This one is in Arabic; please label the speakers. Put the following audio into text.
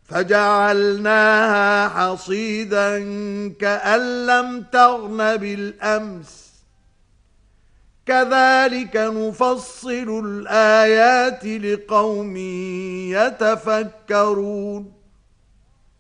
Speaker 1: فجعلناها حصيدا كأن لم تغن بالأمس كذلك نفصل الآيات لقوم يتفكرون